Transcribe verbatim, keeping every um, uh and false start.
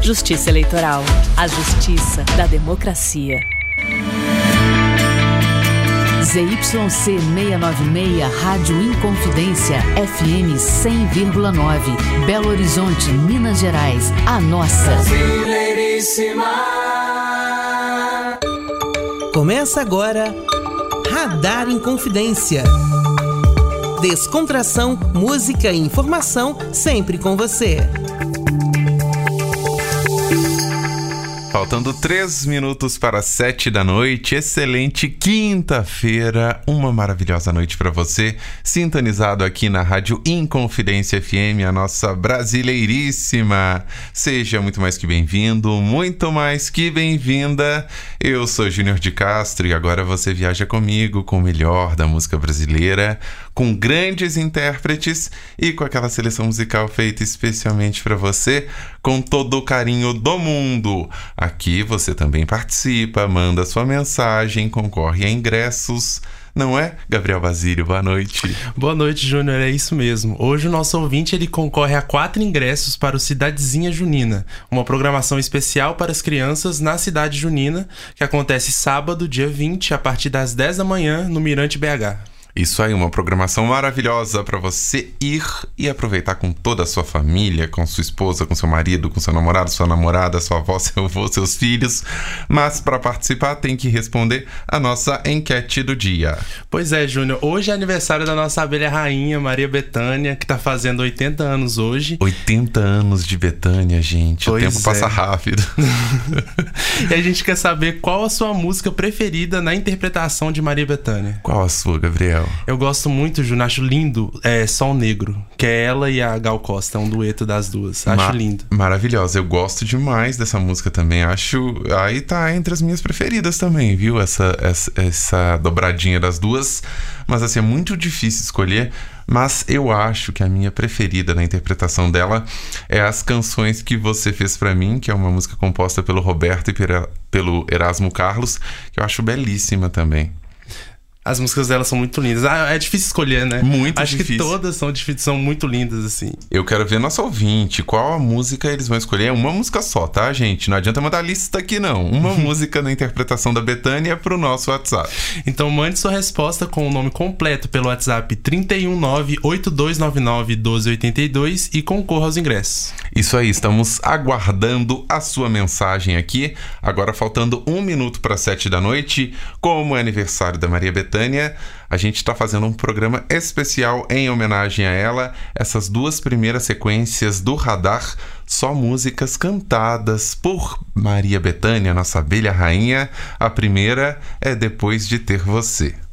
Justiça Eleitoral. A justiça da democracia. Z Y C seiscentos e noventa e seis, Rádio Inconfidência, F M cem vírgula nove, Belo Horizonte, Minas Gerais, a nossa. Brasileiríssima. Começa agora, Radar Inconfidência. Descontração, música e informação, sempre com você. Faltando três minutos para sete da noite, excelente quinta-feira, uma maravilhosa noite para você, sintonizado aqui na Rádio Inconfidência F M, a nossa brasileiríssima. Seja muito mais que bem-vindo, muito mais que bem-vinda. Eu sou Júnior de Castro e agora você viaja comigo com o melhor da música brasileira, com grandes intérpretes e com aquela seleção musical feita especialmente para você, com todo o carinho do mundo. Aqui você também participa, manda sua mensagem, concorre a ingressos. Não é, Gabriel Basílio? Boa noite. Boa noite, Júnior. É isso mesmo. Hoje o nosso ouvinte ele concorre a quatro ingressos para o Cidadezinha Junina, uma programação especial para as crianças na Cidade Junina, que acontece sábado, dia vinte, a partir das dez da manhã, no Mirante B H. Isso aí, uma programação maravilhosa para você ir e aproveitar com toda a sua família, com sua esposa, com seu marido, com seu namorado, sua namorada, sua avó, seu avô, seus filhos. Mas para participar tem que responder a nossa enquete do dia. Pois é, Júnior. Hoje é aniversário da nossa abelha rainha, Maria Bethânia, que tá fazendo oitenta anos hoje. oitenta anos de Bethânia, gente. Pois o tempo é. Passa rápido. E a gente quer saber qual a sua música preferida na interpretação de Maria Bethânia. Qual a sua, Gabriel? Eu gosto muito, Júnior, acho lindo, é Sol Negro, que é ela e a Gal Costa, é um dueto das duas, acho Ma- lindo. Maravilhosa, eu gosto demais dessa música também, acho, aí tá entre as minhas preferidas também, viu, essa, essa, essa dobradinha das duas, mas assim, é muito difícil escolher, mas eu acho que a minha preferida na interpretação dela é As Canções Que Você Fez Pra Mim, que é uma música composta pelo Roberto e pelo Erasmo Carlos, que eu acho belíssima também. As músicas dela são muito lindas. Ah, é difícil escolher, né? Muito Acho difícil. Acho que todas são, são muito lindas, assim. Eu quero ver nosso ouvinte. Qual a música eles vão escolher? É uma música só, tá, gente? Não adianta mandar lista aqui, não. Uma música na interpretação da Bethânia pro nosso WhatsApp. Então mande sua resposta com o nome completo pelo WhatsApp trinta e um nove, oito dois nove nove, um dois oito dois e concorra aos ingressos. Isso aí, estamos aguardando a sua mensagem aqui. Agora faltando um minuto para sete da noite, como é aniversário da Maria Bethânia, a gente está fazendo um programa especial em homenagem a ela. Essas duas primeiras sequências do Radar, só músicas cantadas por Maria Bethânia, nossa abelha rainha. A primeira é Depois de Ter Você.